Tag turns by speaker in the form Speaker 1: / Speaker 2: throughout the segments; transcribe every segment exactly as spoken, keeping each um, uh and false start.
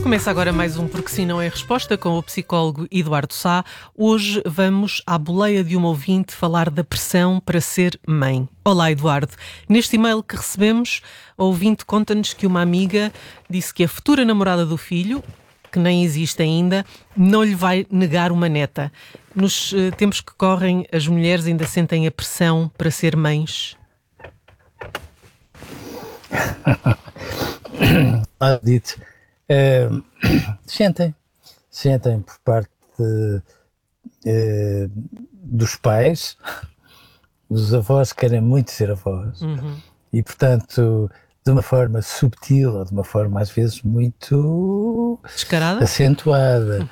Speaker 1: Começa agora mais um Porque Sim Não É Resposta com o psicólogo Eduardo Sá. Hoje vamos à boleia de uma ouvinte falar da pressão para ser mãe. Olá, Eduardo. Neste e-mail que recebemos, a ouvinte conta-nos que uma amiga disse que a futura namorada do filho, que nem existe ainda, não lhe vai negar uma neta. Nos uh, tempos que correm, as mulheres ainda sentem a pressão para ser mães?
Speaker 2: Ah, dito. Uh, sentem, sentem por parte de, uh, dos pais, dos avós que querem muito ser avós,
Speaker 1: Uhum.
Speaker 2: e portanto, de uma forma subtil ou de uma forma às vezes muito
Speaker 1: Descarada?
Speaker 2: acentuada.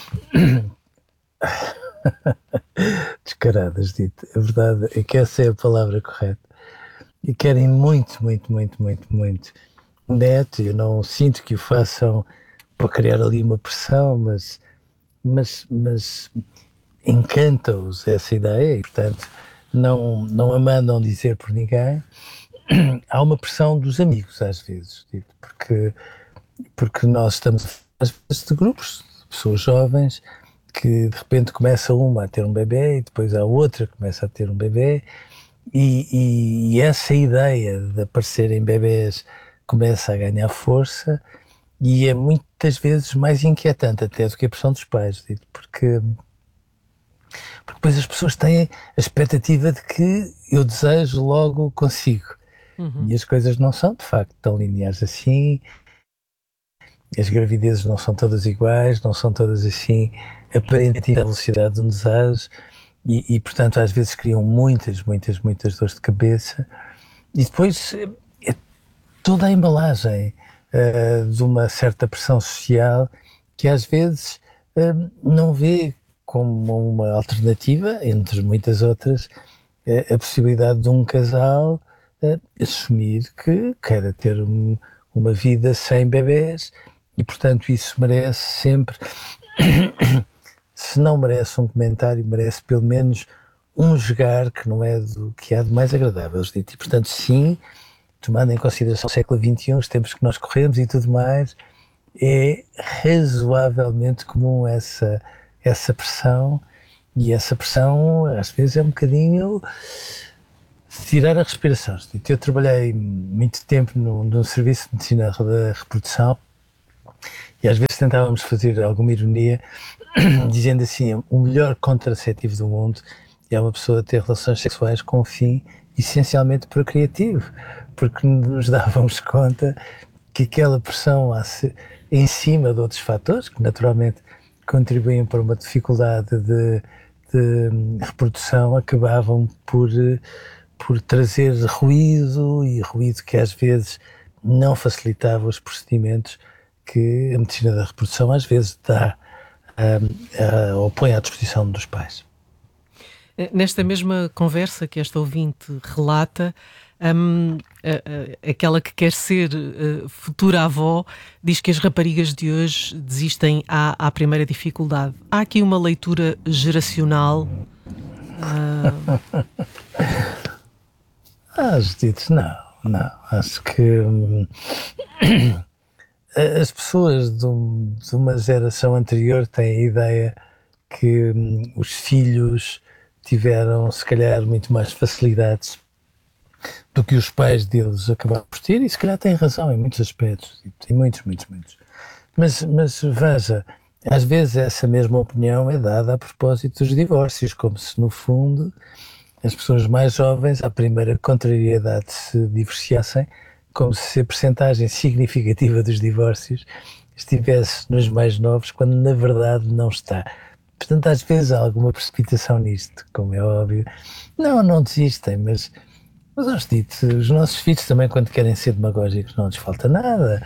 Speaker 2: Descaradas, dito. A verdade é que essa é a palavra correta. E querem muito, muito, muito, muito, muito neto. Eu não sinto que o façam para criar ali uma pressão, mas, mas, mas encanta-os essa ideia e, portanto, não, não a mandam dizer por ninguém. Há uma pressão dos amigos, às vezes, tipo, porque, porque nós estamos, às vezes, de grupos de pessoas jovens que, de repente, começa uma a ter um bebê e depois a outra começa a ter um bebê. E, e, e essa ideia de aparecerem bebés começa a ganhar força e é muitas vezes mais inquietante até do que a pressão dos pais, porque, porque depois as pessoas têm a expectativa de que eu desejo, logo consigo. Uhum. E as coisas não são de facto tão lineares assim, as gravidezes não são todas iguais, não são todas assim aparentemente a velocidade de um desejo. E, e, portanto, às vezes criam muitas, muitas, muitas dores de cabeça. E depois é toda a embalagem uh, de uma certa pressão social que às vezes uh, não vê como uma alternativa, entre muitas outras, uh, a possibilidade de um casal uh, assumir que quer ter um, uma vida sem bebés e, portanto, isso merece sempre... Se não merece um comentário, merece pelo menos um jogar que não é do que há de mais agradável. E, portanto, sim, tomando em consideração o século vinte e um, os tempos que nós corremos e tudo mais, é razoavelmente comum essa, essa pressão, e essa pressão às vezes é um bocadinho tirar a respiração. Eu trabalhei muito tempo no, no serviço de medicina da reprodução e às vezes tentávamos fazer alguma ironia dizendo assim, o melhor contraceptivo do mundo é uma pessoa ter relações sexuais com um fim essencialmente procriativo, porque nos dávamos conta que aquela pressão em cima de outros fatores, que naturalmente contribuem para uma dificuldade de, de reprodução, acabavam por, por trazer ruído, e ruído que às vezes não facilitava os procedimentos que a medicina da reprodução às vezes dá Uh, uh, ou põe à disposição dos pais.
Speaker 1: Nesta mesma conversa que esta ouvinte relata, um, uh, uh, aquela que quer ser uh, futura avó diz que as raparigas de hoje desistem à, à primeira dificuldade. Há aqui uma leitura geracional? Uh...
Speaker 2: ah, Judite, não, não. Acho que hum, as pessoas de, um, de uma geração anterior têm a ideia que hum, os filhos tiveram, se calhar, muito mais facilidades do que os pais deles acabaram por ter, e se calhar têm razão em muitos aspectos, em muitos, muitos, muitos. Mas, mas veja, às vezes essa mesma opinião é dada a propósito dos divórcios, como se, no fundo, as pessoas mais jovens, à primeira contrariedade, se divorciassem, como se a percentagem significativa dos divórcios estivesse nos mais novos, quando na verdade não está. Portanto, às vezes há alguma precipitação nisto, como é óbvio. Não, não desistem, mas, mas aos dito, os nossos filhos também, quando querem ser demagógicos, não lhes falta nada.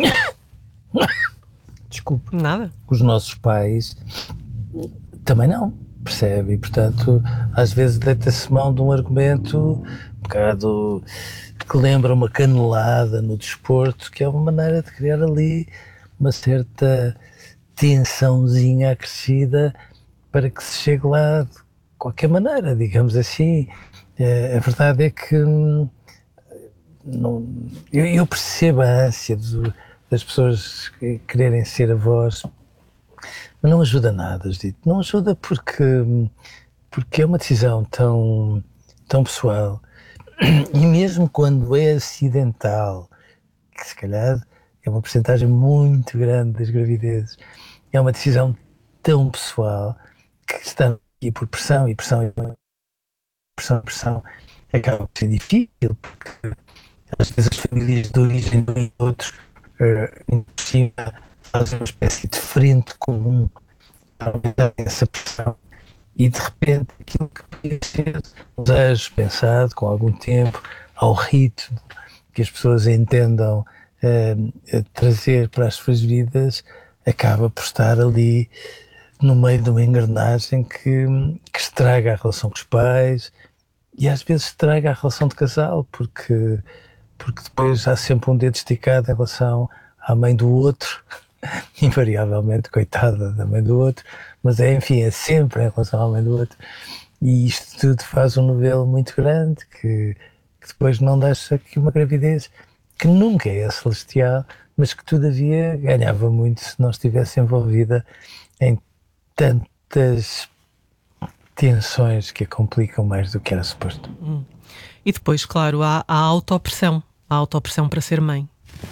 Speaker 2: Desculpe.
Speaker 1: Nada.
Speaker 2: Os nossos pais também não, percebe? E, portanto, às vezes deita-se mão de um argumento um bocado que lembra uma canelada no desporto, que é uma maneira de criar ali uma certa tensãozinha acrescida para que se chegue lá de qualquer maneira, digamos assim. É, a verdade é que hum, não, eu, eu percebo a ânsia de, das pessoas quererem ser avós, mas não ajuda nada, Judito. Não ajuda porque, porque é uma decisão tão, tão pessoal, e mesmo quando é acidental, que se calhar é uma porcentagem muito grande das gravidezes, é uma decisão tão pessoal que está aqui por pressão, e pressão e pressão, pressão, acaba por ser difícil, porque às vezes as famílias de origem de um e outro uh, fazem uma espécie de frente comum para aumentar essa pressão, e de repente aquilo que podia ser um desejo pensado com algum tempo, ao ritmo que as pessoas entendam uh, trazer para as suas vidas, acaba por estar ali no meio de uma engrenagem que, que estraga a relação com os pais, e às vezes estraga a relação de casal, porque, porque depois há sempre um dedo esticado em relação à mãe do outro, invariavelmente, coitada da mãe do outro, mas é, enfim, é sempre em relação à mãe do outro, e isto tudo faz um novelo muito grande, que, que depois não deixa que uma gravidez que nunca é celestial, mas que todavia ganhava muito se não estivesse envolvida em tantas tensões que a complicam mais do que era suposto.
Speaker 1: Hum. E depois, claro, há a autopressão, a autopressão para ser mãe.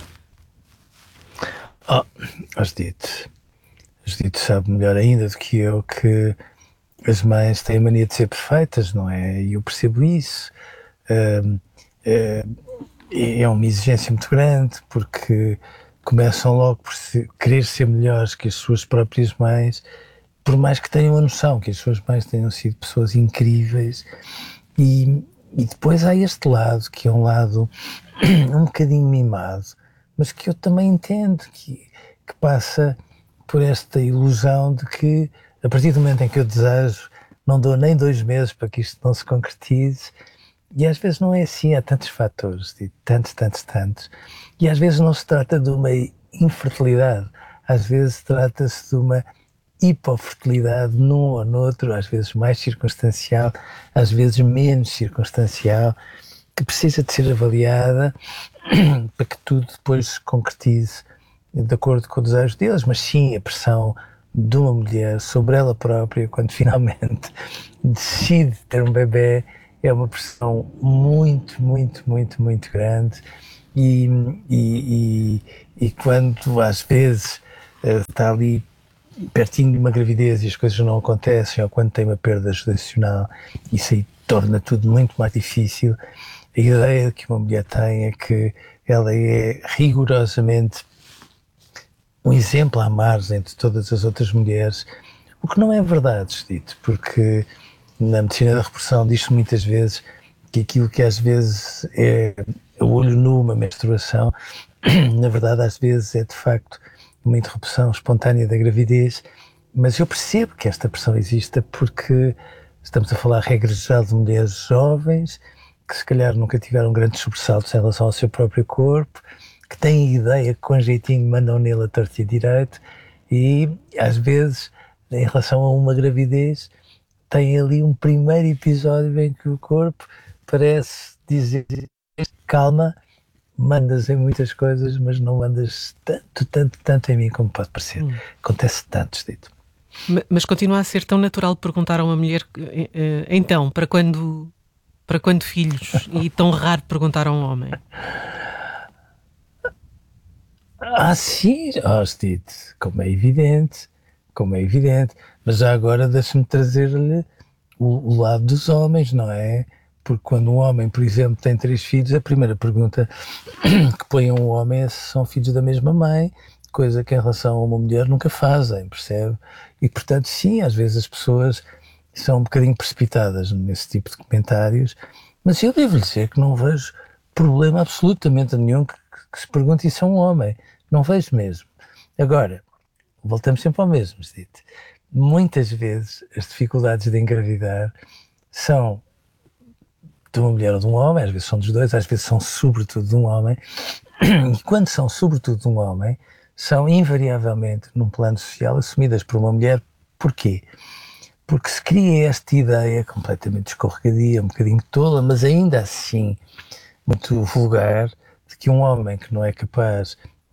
Speaker 2: Oh, a Judite, a Judite sabe melhor ainda do que eu que as mães têm a mania de ser perfeitas, não é? E eu percebo isso. Uh, uh, é uma exigência muito grande, porque começam logo por ser, querer ser melhores que as suas próprias mães, por mais que tenham a noção que as suas mães tenham sido pessoas incríveis. E, e depois há este lado, que é um lado um bocadinho mimado, mas que eu também entendo, que, que passa por esta ilusão de que, a partir do momento em que eu desejo, não dou nem dois meses para que isto não se concretize. E às vezes não é assim, há tantos fatores, tantos, tantos, tantos. E às vezes não se trata de uma infertilidade, às vezes trata-se de uma hipofertilidade num ou noutro, às vezes mais circunstancial, às vezes menos circunstancial, que precisa de ser avaliada para que tudo depois se concretize de acordo com o desejo deles. Mas sim, a pressão de uma mulher sobre ela própria, quando finalmente decide ter um bebê, é uma pressão muito, muito, muito, muito grande, e, e, e, e quando às vezes está ali pertinho de uma gravidez e as coisas não acontecem, ou quando tem uma perda gestacional, isso aí torna tudo muito mais difícil. A ideia que uma mulher tem é que ela é rigorosamente um exemplo à margem de todas as outras mulheres, o que não é verdade, dito, porque na medicina da reprodução diz-se muitas vezes que aquilo que às vezes é o olho nu, uma menstruação, na verdade às vezes é de facto uma interrupção espontânea da gravidez. Mas eu percebo que esta pressão exista, porque estamos a falar, regra geral, de mulheres jovens que se calhar nunca tiveram grandes sobressaltos em relação ao seu próprio corpo, que têm a ideia que com jeitinho mandam nele a torto e a direito, e às vezes em relação a uma gravidez tem ali um primeiro episódio em que o corpo parece dizer: calma, mandas em muitas coisas, mas não mandas tanto, tanto, tanto em mim como pode parecer. Hum. Acontece tanto, dito.
Speaker 1: Mas continua a ser tão natural perguntar a uma mulher, então, para quando, para quando filhos, e tão raro perguntar a um homem?
Speaker 2: Ah, sim, oh, dito, como é evidente, como é evidente, mas já agora deixa-me trazer-lhe o, o lado dos homens, não é? Porque quando um homem, por exemplo, tem três filhos, a primeira pergunta que põe a um homem é se são filhos da mesma mãe, coisa que em relação a uma mulher nunca fazem, percebe? E portanto, sim, às vezes as pessoas são um bocadinho precipitadas nesse tipo de comentários, mas eu devo-lhe dizer que não vejo problema absolutamente nenhum que, que, que se pergunte isso a um homem, não vejo mesmo. Agora, voltamos sempre ao mesmo, dito. Muitas vezes as dificuldades de engravidar são de uma mulher ou de um homem, às vezes são dos dois, às vezes são sobretudo de um homem, e quando são sobretudo de um homem, são invariavelmente, num plano social, assumidas por uma mulher. Porquê? Porque se cria esta ideia completamente escorregadia, um bocadinho tola, mas ainda assim muito vulgar, de que um homem que não é capaz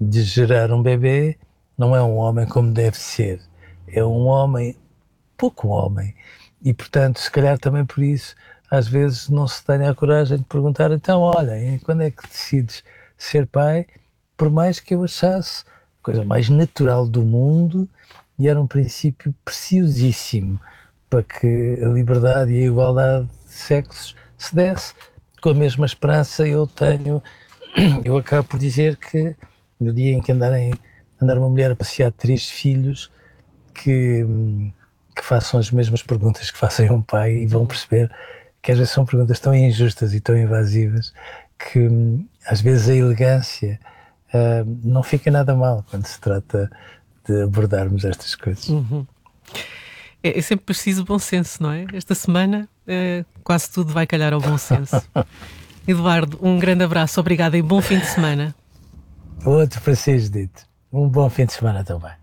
Speaker 2: de gerar um bebê, não é um homem como deve ser. É um homem, pouco homem. E, portanto, se calhar também por isso, às vezes não se tem a coragem de perguntar, então, olha, quando é que decides ser pai? Por mais que eu achasse a coisa mais natural do mundo, e era um princípio preciosíssimo para que a liberdade e a igualdade de sexos se desse. Com a mesma esperança eu tenho, eu acabo por dizer que no dia em que andarem, andar uma mulher a passear três filhos, que, que façam as mesmas perguntas que fazem um pai e vão perceber que às vezes são perguntas tão injustas e tão invasivas que às vezes a elegância uh, não fica nada mal quando se trata de abordarmos estas coisas.
Speaker 1: Uhum. É, é sempre preciso bom senso, não é? Esta semana é, quase tudo vai calhar ao bom senso. Eduardo, um grande abraço, obrigado e bom fim de semana.
Speaker 2: Outro para si, Judite. Um bom fim de semana também.